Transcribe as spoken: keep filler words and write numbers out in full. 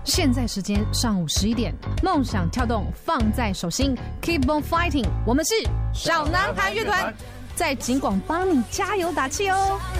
现在时间上午十一点，梦想跳动放在手心 ，Keep on fighting， 我们是小男孩乐团，在尽管帮你加油打气哦。